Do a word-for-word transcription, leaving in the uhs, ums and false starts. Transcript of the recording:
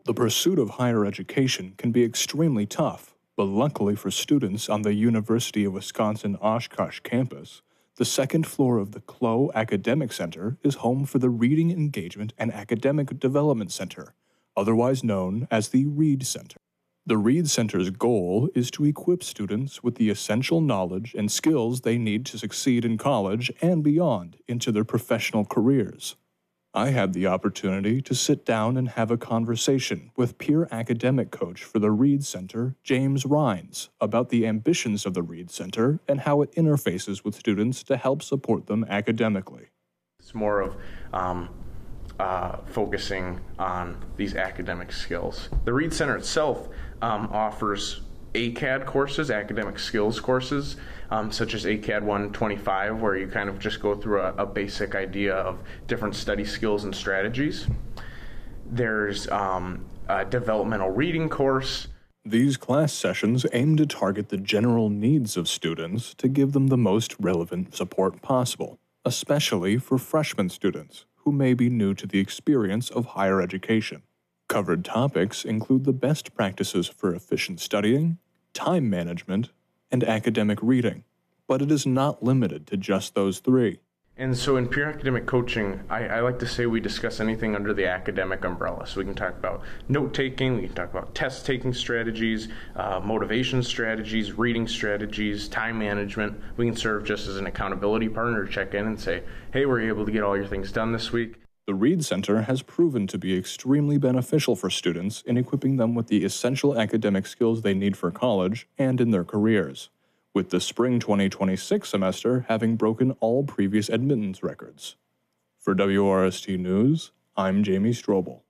The pursuit of higher education can be extremely tough, but luckily for students on the University of Wisconsin-Oshkosh campus, the second floor of the C L O Academic Center is home for the Reading Engagement and Academic Development Center, otherwise known as the Read Center. The Read Center's goal is to equip students with the essential knowledge and skills they need to succeed in college and beyond into their professional careers. I had the opportunity to sit down and have a conversation with peer academic coach for the Read Center, James Rines, about the ambitions of the Read Center and how it interfaces with students to help support them academically. It's more of um, uh, focusing on these academic skills. The Read Center itself um, offers A C A D courses, academic skills courses, um, such as A C A D one twenty-five, where you kind of just go through a, a basic idea of different study skills and strategies. There's um, a developmental reading course. These class sessions aim to target the general needs of students to give them the most relevant support possible, especially for freshman students who may be new to the experience of higher education. Covered topics include the best practices for efficient studying, time management, and academic reading, but it is not limited to just those three. And so in peer academic coaching, I, I like to say we discuss anything under the academic umbrella. So we can talk about note-taking, we can talk about test-taking strategies, uh, motivation strategies, reading strategies, time management. We can serve just as an accountability partner to check in and say, hey, were you able to get all your things done this week? The Read Center has proven to be extremely beneficial for students in equipping them with the essential academic skills they need for college and in their careers, with the spring twenty twenty-six semester having broken all previous admittance records. For W R S T News, I'm Jamie Strobel.